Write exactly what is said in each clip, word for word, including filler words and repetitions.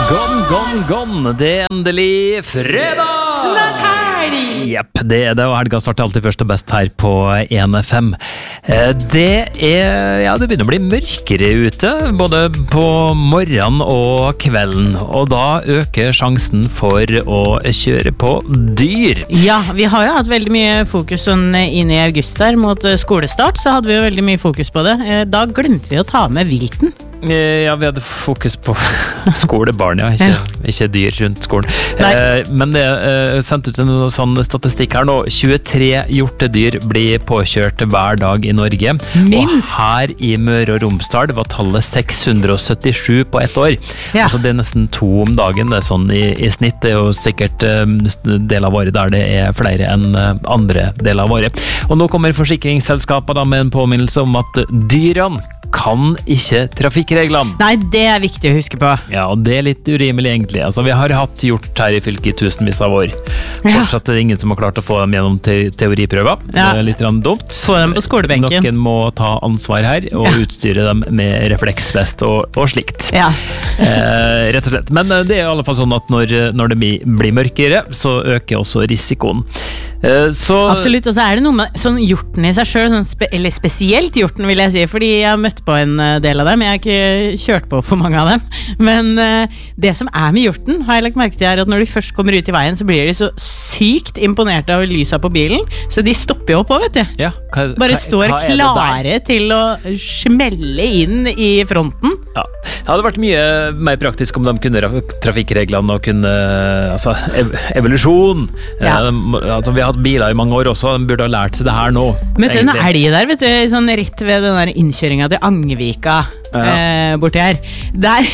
Gone, gone, gone. Det er endelig fredag! Snart helg! Jepp, det er det, og helga starter alltid først og best her på en F M. Det er, ja, det begynner å bli mørkere ute, både på morgenen og kvelden, og da øker sjansen for å kjøre på dyr. Ja, vi har jo hatt veldig mye fokus sånn inn i august der, mot skolestart, så hadde vi jo veldig mye fokus på det. Da glemte vi å ta med vilten. Ja, vi hadde fokus på skolebarn, ja, ikke, ja. ikke dyr rundt skolen. Eh, men det er sendt ut en sånn statistikk her nå. tjuetre hjortedyr blir påkjørt hver dag i Norge. Minst! Og her i Møre og Romsdal var tallet seks hundre syttisju på ett år. Ja. Altså det er nesten to om dagen, det er sånn i, i snitt. Det er jo sikkert um, del av året der det er flere enn uh, andre del av året. Og nå kommer forsikringsselskapet da med en påminnelse om at dyrene kan ikke trafikkreglene. Nei, det er viktig å huske på. Ja, og det er litt urimelig egentlig. Altså, vi har hatt hjort her i fylket i tusenvis av år. Fortsatt er det ingen som har klart å få dem gjennom te teoriprøver. Ja. Det er litt dumt. Få dem på skolebenken. Noen må ta ansvar her og ja. utstyre dem med refleksvest og, og slikt. Ja. eh, rett og slett. Men det er i alle fall sånn at når, når det blir mørkere, så øker også risikoen. Eh, så Absolutt, og så er det noe med sånn hjorten i seg selv, sånn spe eller spesielt hjorten vil jeg si, fordi jeg har møtt på en del av dem. Jeg har ikke kjørt på for mange av dem. Men uh, det som er med hjorten, har jeg lagt merke til, er at når de først kommer ut i veien, så blir de så sykt imponerte av lyset på bilen, så de stopper jo opp også, vet du. Ja, hva, Bare hva, står hva klare til å smelle inn i fronten. Ja, det hadde vært mye mer praktisk om de kunne trafikkreglene og kunne, altså, ev evolusjon. Ja. Uh, altså, vi har hatt biler i mange år også, de burde ha lært seg det her nå. Men den elg der, vet du, sånn rett ved den der innkjøringen til Angevika, ja. eh, borti her, der,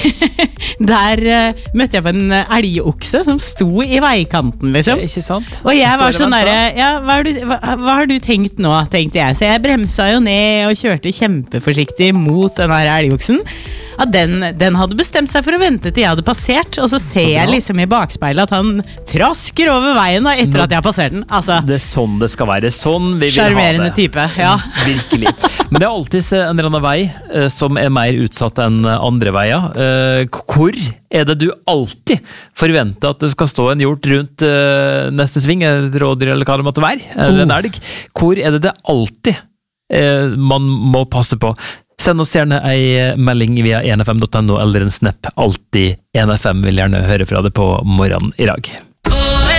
der eh, møtte jeg på en elgokse som sto i veikanten, liksom. Ikke sant? Og jeg var sånn der, ja, hva har, du, hva, hva har du tenkt nå, tenkte jeg. Så jeg bremsa jo ned og kjørte kjempeforsiktig mot den her elgoksen. Ja, den, den hadde bestemt seg for å vente til jeg hadde passert, og så ser jeg liksom i bakspeilet at han trasker over veien da, etter Nå, at jeg har passert den. Altså, det er sånn det skal være, sånn vi vil ha det. Charmerende type, ja. Virkelig. Men det er alltid en eller annen vei eh, som er mer utsatt enn andre veier. Eh, hvor er det du alltid forventer at det skal stå en hjort rundt eh, neste sving, et rådyr eller hva det måtte være, eller en elg? Hvor er det det alltid eh, man må passe på? Send oss gjerne ei melding via en f m punktum no eller en snap. Alltid en F M vil gjerne høre fra det på morgenen i dag.